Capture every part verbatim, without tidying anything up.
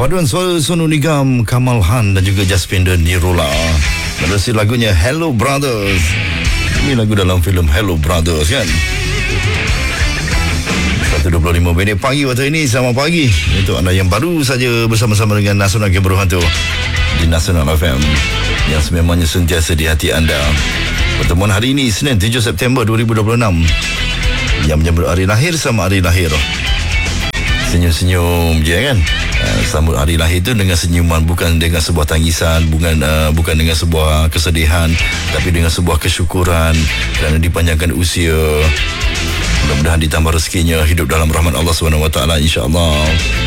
Paduan suara Sonu Nigam, Kamal Han dan juga Jaspinder Nirula menerusi lagunya Hello Brothers. Ini lagu dalam filem Hello Brothers kan. satu dua puluh lima minit pagi waktu ini. Selamat pagi untuk anda yang baru saja bersama-sama dengan Nasional Game Berhantu di Nasional F M yang sememangnya sentiasa di hati anda. Pertemuan hari ini Senin tujuh September dua ribu dua puluh enam yang menyambut hari lahir sama hari lahir. Senyum-senyum je kan. Uh, sambut hari lahir itu dengan senyuman, bukan dengan sebuah tangisan, bukan uh, bukan dengan sebuah kesedihan, tapi dengan sebuah kesyukuran kerana dipanjangkan usia. Mudah-mudahan ditambah rezekinya, hidup dalam rahmat Allah subhanahu wa taala insya-Allah.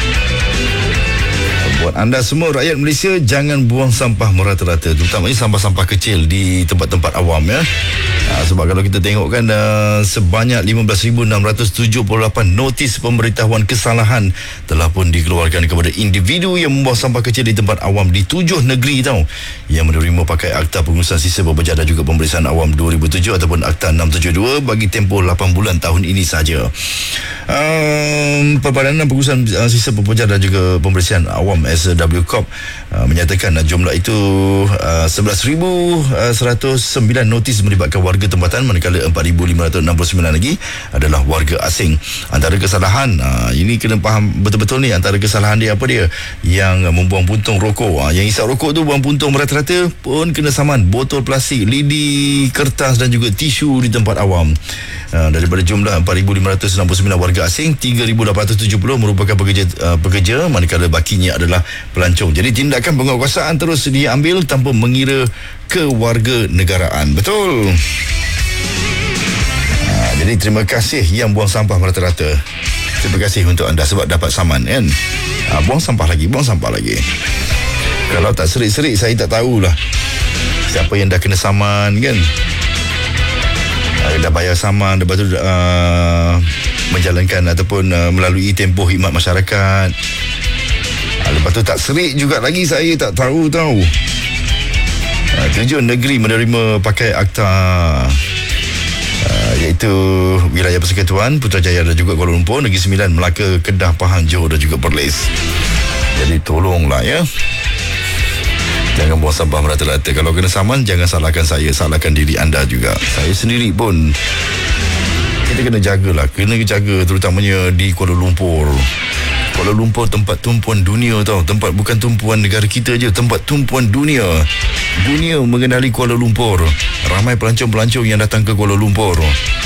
Buat anda semua rakyat Malaysia, jangan buang sampah merata-rata, terutamanya sampah-sampah kecil di tempat-tempat awam ya. Ha, sebab kalau kita tengok kan uh, sebanyak lima belas ribu enam ratus tujuh puluh lapan notis pemberitahuan kesalahan telah pun dikeluarkan kepada individu yang membuang sampah kecil di tempat awam di tujuh negeri tau, yang menerima pakai Akta Pengurusan Sisa Berbejar dan juga Pemeriksaan Awam dua ribu tujuh ataupun Akta enam tujuh dua bagi tempoh lapan bulan tahun ini saja. Um, Perbadanan Pengurusan uh, Sisa Berbejar dan juga Pemeriksaan Awam S W C O P uh, menyatakan uh, jumlah itu uh, sebelas ribu seratus sembilan notis melibatkan warga tempatan, manakala empat ribu lima ratus enam puluh sembilan lagi adalah warga asing. Antara kesalahan uh, ini kena faham betul-betul ni, antara kesalahan dia apa dia? Yang uh, membuang puntung rokok. Uh, yang isap rokok tu buang puntung rata-rata pun kena saman botol plastik, lidi, kertas dan juga tisu di tempat awam. Uh, daripada jumlah empat ribu lima ratus enam puluh sembilan warga asing, tiga ribu lapan ratus tujuh puluh merupakan pekerja uh, pekerja, manakala bakinya adalah pelancong. Jadi tindakan penguasaan terus diambil tanpa mengira kewarganegaraan. Betul. Ha, jadi terima kasih yang buang sampah merata-rata. Terima kasih untuk anda sebab dapat saman kan. Ha, buang sampah lagi, buang sampah lagi. Kalau tak serik-serik saya tak tahulah siapa yang dah kena saman kan. Ha, dah bayar saman, lepas tu uh, menjalankan ataupun uh, melalui tempoh khidmat masyarakat. Lepas tu tak serik juga lagi, saya tak tahu tahu. Uh, tujuh negeri menerima pakai akta uh, iaitu wilayah Persekutuan, Putrajaya dan juga Kuala Lumpur, Negeri Sembilan, Melaka, Kedah, Pahang, Johor dan juga Perlis. Jadi tolonglah ya, jangan buang sampah merata-rata. Kalau kena saman, jangan salahkan saya, salahkan diri anda juga. Saya sendiri pun kita kena jagalah, kena jaga terutamanya di Kuala Lumpur. Kuala Lumpur tempat tumpuan dunia tau. Tempat bukan tumpuan negara kita je, tempat tumpuan dunia. Dunia mengenali Kuala Lumpur. Ramai pelancong-pelancong yang datang ke Kuala Lumpur.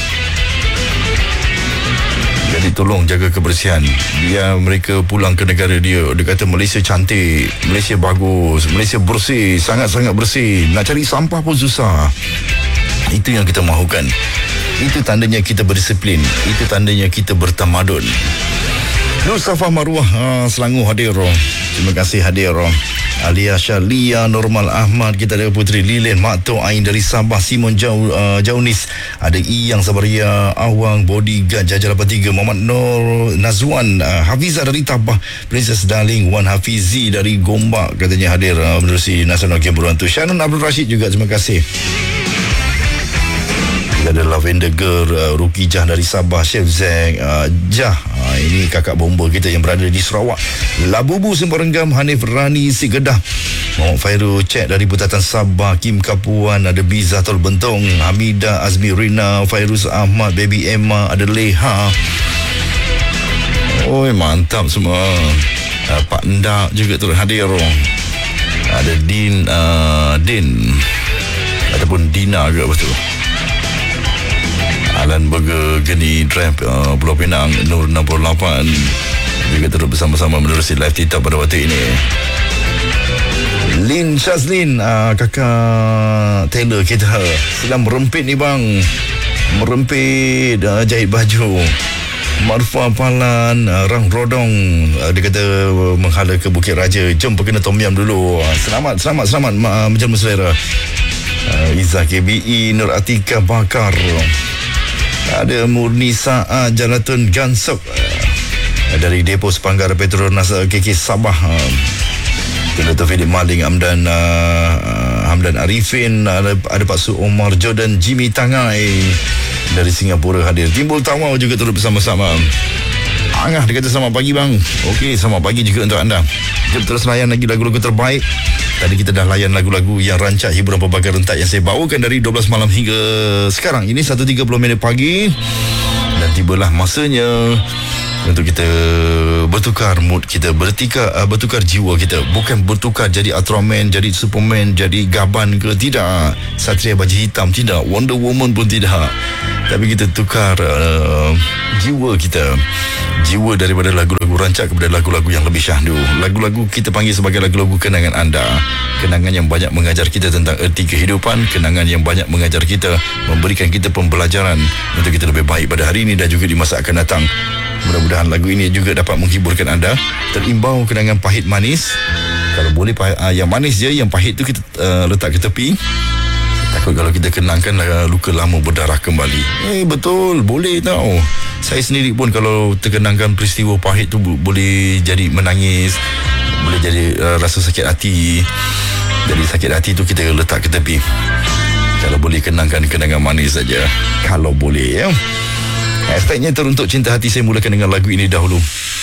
Jadi tolong jaga kebersihan. Biar mereka pulang ke negara dia. Dia kata Malaysia cantik, Malaysia bagus, Malaysia bersih, sangat-sangat bersih. Nak cari sampah pun susah. Itu yang kita mahukan. Itu tandanya kita berdisiplin. Itu tandanya kita bertamadun. Nur Safa Maruah uh, Selangor hadir. Terima kasih hadir. Alia Syalia, Normal Ahmad, kita ada Putri Lilin, Makto Ain dari Sabah, Simon Jau, uh, Jaunis, ada Iyang Sabaria, Awang, Bodyguard, Jajah lapan tiga, Muhammad Nur Nazwan, uh, Hafizah dari Tabah, Princess Darling, Wan Hafizi dari Gombak katanya hadir uh, menerusi Nasional Game Berhantu. Shannon Abdul Rashid juga terima kasih. Kita ada Lavender Girl, uh, Ruki Jah dari Sabah, Chef Zack, uh, Jah, uh, ini kakak bomba kita yang berada di Sarawak, Labubu Sembarenggam, Hanif Rani Sigedah, Muhammad Fairul Cek dari Putatan Sabah, Kim Kapuan, ada Bizatul Bentong, Hamida Azmi Rina, Fairuz Ahmad, Baby Emma, ada Leha. Oi, mantap semua. uh, Pak Ndak juga turut hadir. Ada Din uh, Din ataupun Dina ke apa tu, Alan Burger, Geni Drive, uh, Pulau Pinang, Nur enam puluh lapan juga terus bersama-sama menerusi live TikTok pada waktu ini. Lin Shazlin, uh, kakak Taylor kita sedang merempit ni bang, merempit uh, jahit baju. Marfa Palan, uh, Rang Rodong, uh, dia kata uh, menghala ke Bukit Raja, jom perkena Tom Yam dulu. uh, Selamat, selamat, selamat uh, menjelma selera. uh, Izzah K B E, Nur Atika Bakar, ada Murni Saat, Jalatun Gansok, uh, dari Depo Sepanggar Petronas K K Sabah, uh, Dato' Philip Maling, Hamdan uh, Hamdan Arifin, ada, ada Pak Su Omar Jordan, Jimmy Tangai dari Singapura hadir. Timbul Tawau juga turut bersama-sama. Angah dia kata selamat pagi bang. Okey, selamat pagi juga untuk anda. Jom terus layan lagi lagu-lagu terbaik. Tadi kita dah layan lagu-lagu yang rancak hiburan pelbagai rentak yang saya bawakan dari dua belas malam hingga sekarang. Ini satu tiga puluh minit pagi. Dan tibalah masanya untuk kita bertukar mood kita, bertukar uh, bertukar jiwa kita. Bukan bertukar jadi Ultraman, jadi Superman, jadi Gaban ke, tidak. Satria baju hitam, tidak. Wonder Woman pun tidak. Tapi kita tukar uh, jiwa kita, jiwa daripada lagu-lagu rancak kepada lagu-lagu yang lebih syahdu. Lagu-lagu kita panggil sebagai lagu-lagu kenangan anda. Kenangan yang banyak mengajar kita tentang erti kehidupan. Kenangan yang banyak mengajar kita, memberikan kita pembelajaran untuk kita lebih baik pada hari ini dan juga di masa akan datang. Mudah-mudahan lagu ini juga dapat menghiburkan anda. Terimbau kenangan pahit manis. Kalau boleh uh, yang manis je, yang pahit tu kita uh, letak ke tepi. Takut kalau kita kenangkan uh, luka lama berdarah kembali. Eh betul, boleh tau. Saya sendiri pun kalau terkenangkan peristiwa pahit tu boleh jadi menangis, boleh jadi uh, rasa sakit hati. Jadi sakit hati tu kita letak ke tepi. Kalau boleh kenangkan kenangan manis saja. Kalau boleh ya. Hashtagnya teruntuk cinta hati, saya mulakan dengan lagu ini dahulu.